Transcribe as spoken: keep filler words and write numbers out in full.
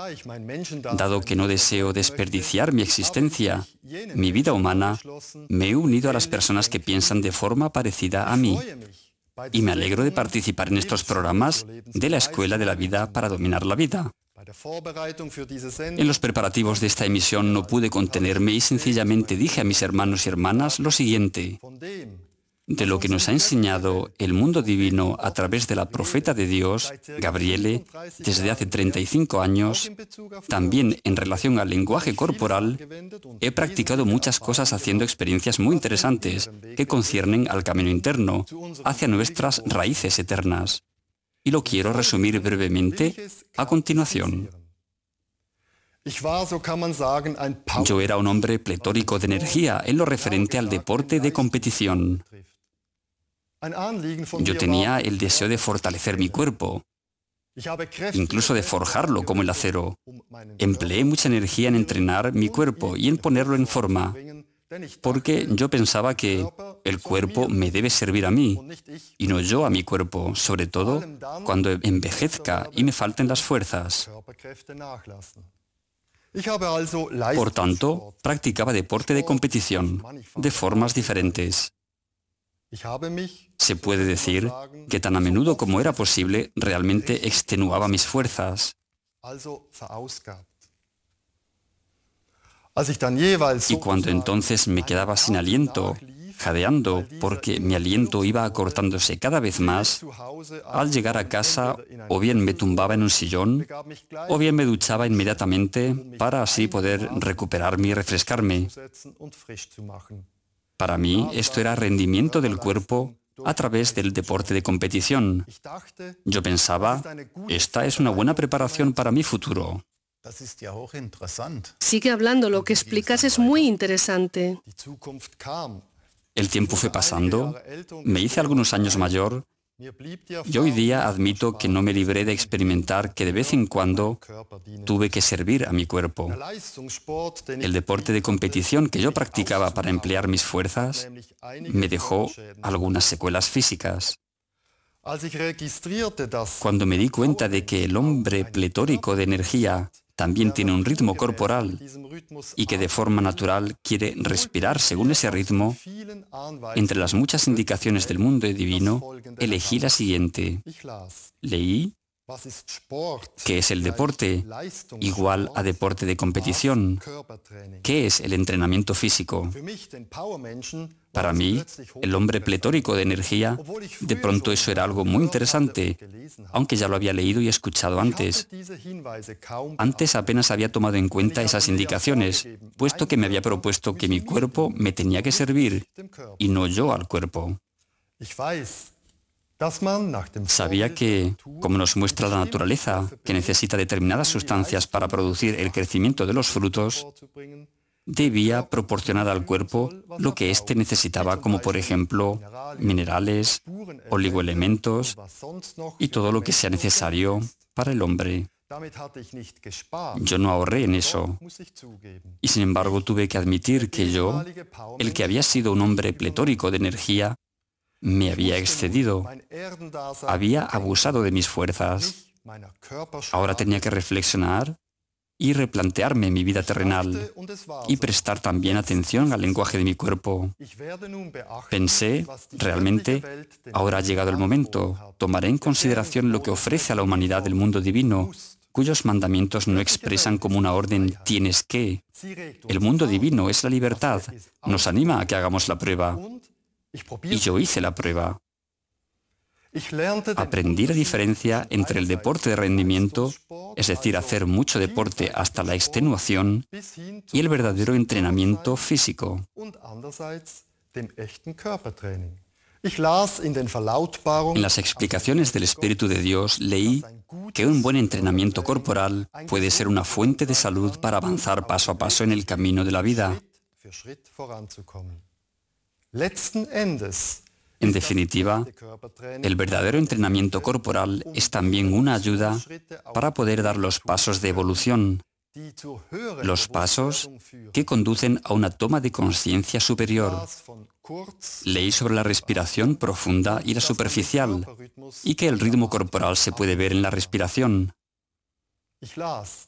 Dado que no deseo desperdiciar mi existencia, mi vida humana, me he unido a las personas que piensan de forma parecida a mí. Y me alegro de participar en estos programas de la Escuela de la Vida para dominar la vida. En los preparativos de esta emisión no pude contenerme y sencillamente dije a mis hermanos y hermanas lo siguiente: de lo que nos ha enseñado el mundo divino a través de la profeta de Dios, Gabriele, desde hace treinta y cinco años, también en relación al lenguaje corporal, he practicado muchas cosas haciendo experiencias muy interesantes que conciernen al camino interno, hacia nuestras raíces eternas. Y lo quiero resumir brevemente a continuación. Yo era un hombre pletórico de energía en lo referente al deporte de competición. Yo tenía el deseo de fortalecer mi cuerpo, incluso de forjarlo como el acero. Empleé mucha energía en entrenar mi cuerpo y en ponerlo en forma, porque yo pensaba que el cuerpo me debe servir a mí, y no yo a mi cuerpo, sobre todo cuando envejezca y me falten las fuerzas. Por tanto, practicaba deporte de competición, de formas diferentes. Se puede decir que tan a menudo como era posible, realmente extenuaba mis fuerzas. Y cuando entonces me quedaba sin aliento, jadeando porque mi aliento iba acortándose cada vez más, al llegar a casa o bien me tumbaba en un sillón o bien me duchaba inmediatamente para así poder recuperarme y refrescarme. Para mí esto era rendimiento del cuerpo a través del deporte de competición. Yo pensaba, esta es una buena preparación para mi futuro. Sigue hablando, lo que explicas es muy interesante. El tiempo fue pasando, me hice algunos años mayor y hoy día admito que no me libré de experimentar que de vez en cuando tuve que servir a mi cuerpo. El deporte de competición que yo practicaba para emplear mis fuerzas me dejó algunas secuelas físicas. Cuando me di cuenta de que el hombre pletórico de energía también tiene un ritmo corporal y que de forma natural quiere respirar según ese ritmo, entre las muchas indicaciones del mundo divino, elegí la siguiente. Leí ¿qué es el deporte? Igual a deporte de competición. ¿Qué es el entrenamiento físico? Para mí, el hombre pletórico de energía, de pronto eso era algo muy interesante, aunque ya lo había leído y escuchado antes. Antes apenas había tomado en cuenta esas indicaciones, puesto que me había propuesto que mi cuerpo me tenía que servir y no yo al cuerpo. Sabía que, como nos muestra la naturaleza, que necesita determinadas sustancias para producir el crecimiento de los frutos, debía proporcionar al cuerpo lo que éste necesitaba, como por ejemplo minerales, oligoelementos y todo lo que sea necesario para el hombre. Yo no ahorré en eso. Y sin embargo tuve que admitir que yo, el que había sido un hombre pletórico de energía, me había excedido, había abusado de mis fuerzas. Ahora tenía que reflexionar y replantearme mi vida terrenal y prestar también atención al lenguaje de mi cuerpo. Pensé, realmente, ahora ha llegado el momento, tomaré en consideración lo que ofrece a la humanidad el mundo divino, cuyos mandamientos no expresan como una orden tienes que. El mundo divino es la libertad, nos anima a que hagamos la prueba. Y yo hice la prueba. Aprendí la diferencia entre el deporte de rendimiento, es decir, hacer mucho deporte hasta la extenuación, y el verdadero entrenamiento físico. En las explicaciones del Espíritu de Dios leí que un buen entrenamiento corporal puede ser una fuente de salud para avanzar paso a paso en el camino de la vida. En definitiva, el verdadero entrenamiento corporal es también una ayuda para poder dar los pasos de evolución, los pasos que conducen a una toma de conciencia superior. Leí sobre la respiración profunda y la superficial, y que el ritmo corporal se puede ver en la respiración.